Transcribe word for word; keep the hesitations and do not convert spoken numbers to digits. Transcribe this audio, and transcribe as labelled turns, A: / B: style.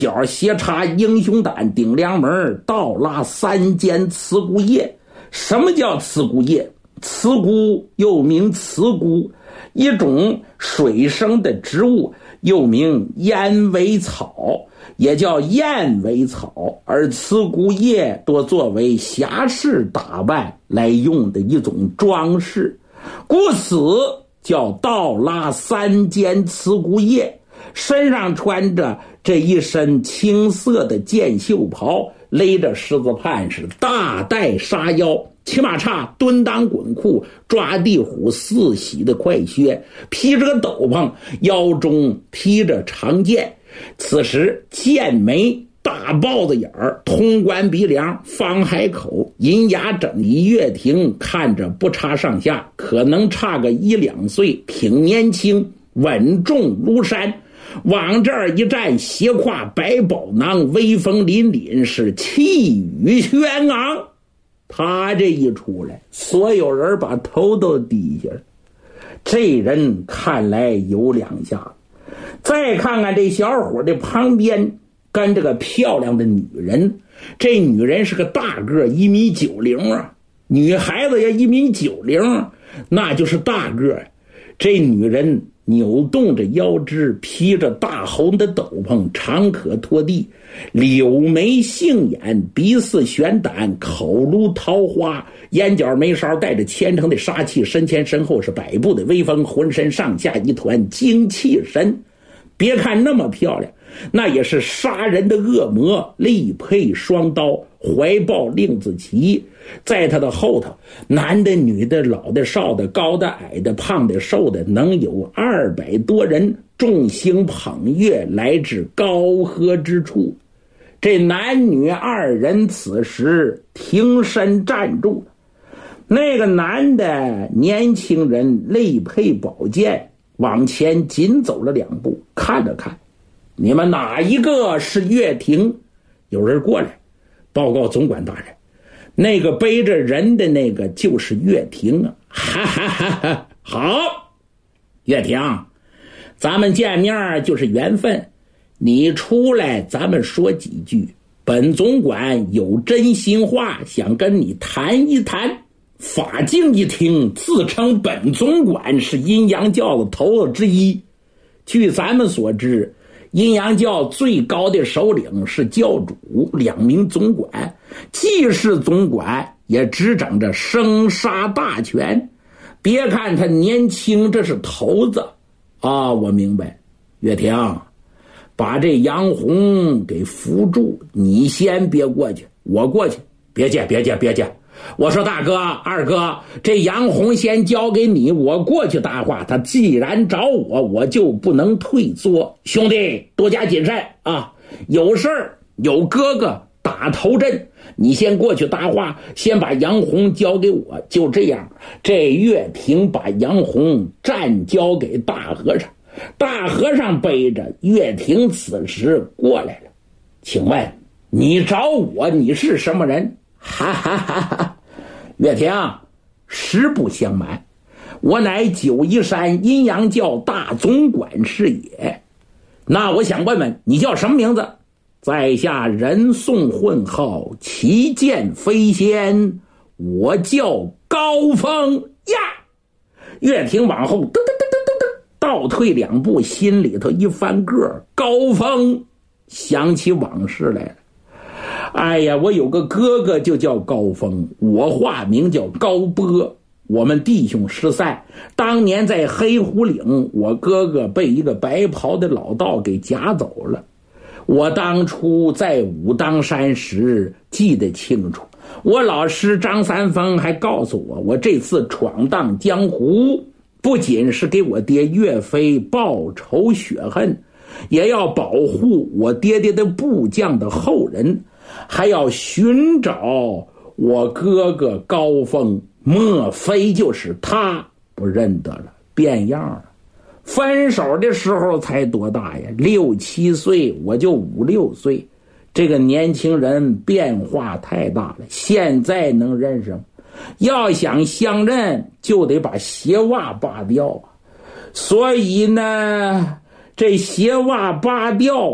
A: 角斜插英雄胆，顶梁门倒拉三尖刺股叶。什么叫刺股叶？刺股又名刺菇，一种水生的植物，又名燕尾草，也叫燕尾草。而刺股叶多作为侠士打扮来用的一种装饰，故此叫倒拉三尖刺股叶。身上穿着这一身青色的箭袖袍，勒着狮子畔，是大带沙腰，骑马叉蹲裆滚裤，抓地虎四喜的快靴，披着个斗篷，腰中披着长剑。此时剑眉大豹子眼儿，通关鼻梁，方海口，银牙整一。岳霆看着不差上下，可能差个一两岁，挺年轻，稳重如山。往这儿一站，斜挎百宝囊，威风凛凛，是气宇轩昂。他这一出来，所有人把头都低下了。这人看来有两下。再看看这小伙的旁边跟这个漂亮的女人，这女人是个大个，一米九零啊，女孩子也一米九零，那就是大个。这女人扭动着腰肢，披着大红的斗篷，长可拖地，柳眉杏眼，鼻似悬胆，口如桃花，眼角眉梢带着虔诚的杀气，身前身后是百步的威风，浑身上下一团精气神。别看那么漂亮，那也是杀人的恶魔，力配双刀，怀抱令子旗。在他的后头，男的女的老的少的，高的矮的，胖的瘦的，能有二百多人，众星捧月，来至高河之处。这男女二人此时挺身站住了。那个男的年轻人肋配宝剑，往前紧走了两步，看了看，你们哪一个是岳霆？有人过来报告总管大人，那个背着人的那个就是岳霆啊！哈哈哈哈！好，岳霆，咱们见面就是缘分，你出来咱们说几句，本总管有真心话想跟你谈一谈。法镜一听，自称本总管是阴阳教的头子之一。据咱们所知，阴阳教最高的首领是教主，两名总管，既是总管，也执掌着生杀大权。别看他年轻，这是头子啊！我明白，岳霆，把这杨红给扶住，你先别过去，我过去。别介，别介，别介。我说大哥二哥，这杨红先交给你，我过去搭话，他既然找我，我就不能退缩。兄弟多加谨慎啊，有事儿有哥哥打头阵，你先过去搭话，先把杨红交给我。就这样，这岳霆把杨红暂交给大和尚，大和尚背着岳霆此时过来了。请问你找我，你是什么人？哈哈哈哈！岳霆，实不相瞒，我乃九嶷山阴阳教大总管是也。那我想问问你叫什么名字？在下人送混号，旗舰飞仙，我叫高峰呀。岳霆往后噔噔噔噔噔噔倒退两步，心里头一翻个，高峰想起往事来了。哎呀，我有个哥哥就叫高峰，我化名叫高波，我们弟兄失散。当年在黑虎岭，我哥哥被一个白袍的老道给夹走了。我当初在武当山时记得清楚，我老师张三丰还告诉我，我这次闯荡江湖，不仅是给我爹岳飞报仇雪恨，也要保护我爹爹的部将的后人，还要寻找我哥哥高峰，莫非就是他？不认得了，变样了。分手的时候才多大呀？六七岁，我就五六岁。这个年轻人变化太大了，现在能认识吗？要想相认，就得把鞋袜扒掉啊。所以呢，这鞋袜扒掉